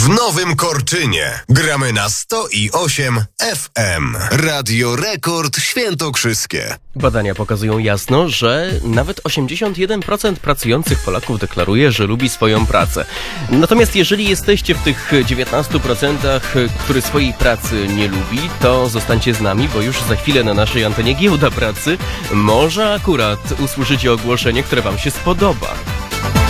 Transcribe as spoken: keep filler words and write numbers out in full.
W Nowym Korczynie gramy na sto osiem F M. Radio Rekord Świętokrzyskie. Badania pokazują jasno, że nawet osiemdziesiąt jeden procent pracujących Polaków deklaruje, że lubi swoją pracę. Natomiast jeżeli jesteście w tych dziewiętnastu procentach, który swojej pracy nie lubi, to zostańcie z nami, bo już za chwilę na naszej antenie Giełda Pracy może akurat usłyszycie ogłoszenie, które wam się spodoba.